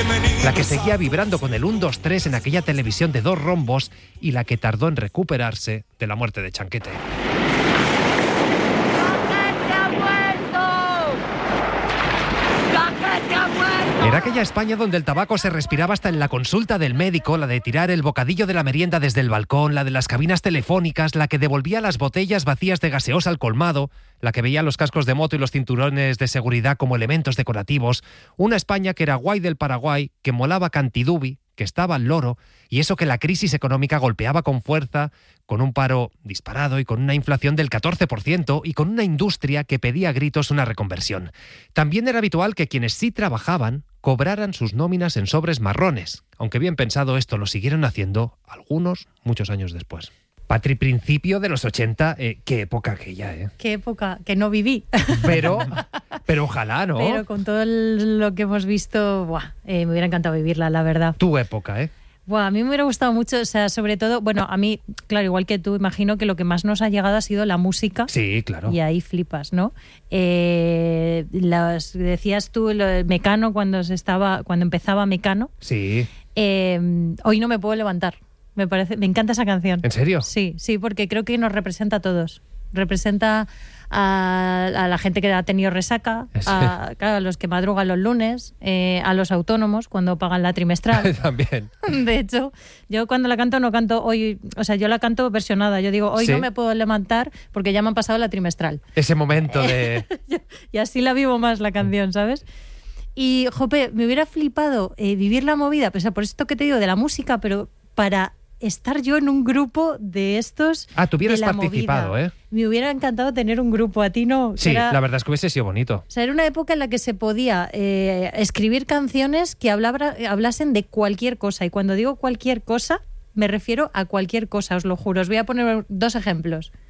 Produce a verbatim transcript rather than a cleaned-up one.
La que seguía vibrando con el uno dos tres en aquella televisión de dos rombos y la que tardó en recuperarse de la muerte de Chanquete. Era aquella España donde el tabaco se respiraba hasta en la consulta del médico, la de tirar el bocadillo de la merienda desde el balcón, la de las cabinas telefónicas, la que devolvía las botellas vacías de gaseosa al colmado, la que veía los cascos de moto y los cinturones de seguridad como elementos decorativos. Una España que era guay del Paraguay, que molaba cantidubi, que estaba al loro, y eso que la crisis económica golpeaba con fuerza, con un paro disparado y con una inflación del catorce por ciento y con una industria que pedía a gritos una reconversión. También era habitual que quienes sí trabajaban cobraran sus nóminas en sobres marrones, aunque bien pensado esto lo siguieron haciendo algunos muchos años después. Patri, principio de los ochenta, eh, qué época aquella, ¿eh? Qué época, que no viví. Pero, pero ojalá, ¿no? Pero con todo el- lo que hemos visto, buah, eh, me hubiera encantado vivirla, la verdad. Tu época, ¿eh? Buah, a mí me hubiera gustado mucho, o sea, sobre todo, bueno, a mí, claro, igual que tú, imagino que lo que más nos ha llegado ha sido la música. Sí, claro. Y ahí flipas, ¿no? Eh, las, decías tú, lo de Mecano, cuando se estaba, cuando empezaba Mecano. Sí. Eh, hoy no me puedo levantar. Me parece, me encanta esa canción. ¿En serio? Sí, sí, porque creo que nos representa a todos. Representa a, a la gente que ha tenido resaca, a, claro, a los que madrugan los lunes, eh, a los autónomos cuando pagan la trimestral. También. De hecho, yo cuando la canto no canto hoy, o sea, yo la canto versionada. Yo digo, hoy ¿Sí? no me puedo levantar porque ya me han pasado la trimestral. Ese momento de... Y así la vivo más la canción, ¿sabes? Y, jope, me hubiera flipado eh, vivir la movida, pues, por esto que te digo de la música, pero para estar yo en un grupo de estos. Ah, tú hubieras de la participado, movida. ¿eh? Me hubiera encantado tener un grupo, a ti no. Sí, Era- la verdad es que hubiese sido bonito. o sea, era una época en la que se podía eh, escribir canciones que hablabra- hablasen de cualquier cosa. Y cuando digo cualquier cosa, me refiero a cualquier cosa, os lo juro. Os voy a poner dos ejemplos.